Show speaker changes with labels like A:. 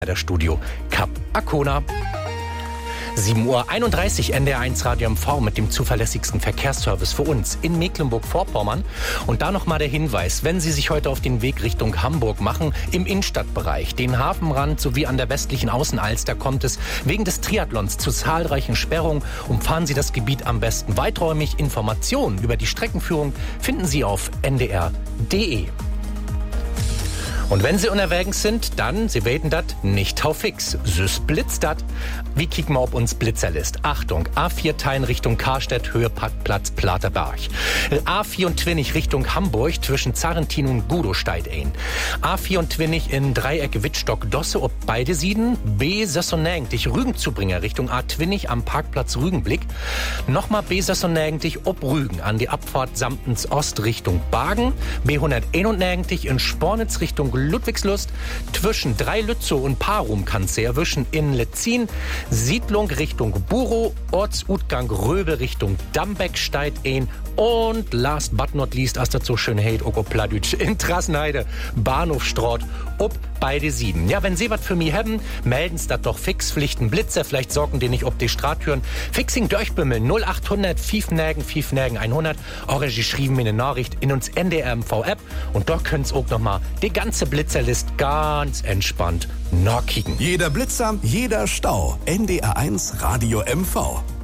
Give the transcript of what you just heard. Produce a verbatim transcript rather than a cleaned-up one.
A: Der Studio Kap Arkona. sieben Uhr einunddreißig, N D R eins Radio M V mit dem zuverlässigsten Verkehrsservice für uns in Mecklenburg-Vorpommern. Und da nochmal der Hinweis, wenn Sie sich heute auf den Weg Richtung Hamburg machen, im Innenstadtbereich, den Hafenrand sowie an der westlichen Außenalster kommt es wegen des Triathlons zu zahlreichen Sperrungen. Umfahren Sie das Gebiet am besten weiträumig. Informationen über die Streckenführung finden Sie auf n d r punkt d e. Und wenn Sie unterwegs sind, dann, Sie weten das, nicht taufix. Süß blitzt dat. Wie kicken wir ob uns Blitzer lässt? Achtung, A vier Teilen Richtung Karstedt, Höhe Parkplatz Platerberg. A vierundzwanzig Richtung Hamburg zwischen Zarrentin und Gudow steigt ein. A vierundzwanzig in Dreieck Wittstock Dosse ob beide Sieden. B sechsundneunzig Rügen Zubringer Richtung A zwanzig am Parkplatz Rügenblick. Nochmal B sechsundneunzig ob Rügen an die Abfahrt Samtens Ost Richtung Bagen. B hunderteinundneunzig in Spornitz Richtung Ludwigslust. Zwischen Drei-Lützow und Parum kann's sehr erwischen in Letzin. Siedlung Richtung Burow, Ortsutgang Röbel Richtung Dambeck steigt ein. Und last but not least, als das so schön heißt, Oko Pladütsch in Trassenheide, Bahnhofstraat, ob beide Sieden. Ja, wenn Sie was für mich haben, melden's das doch fix, Pflichten Blitzer, vielleicht sorgen die nicht ob die Straattüren. Fixing durchbimmeln, null achthundert, fünfnägen, fünfnägen, hundert. Eure geschrieben mir eine Nachricht in uns N D R M V App und dort könnt's auch nochmal die ganze Blitzerlist ganz entspannt nachkicken.
B: Jeder Blitzer, jeder Stau. N D R eins Radio M V.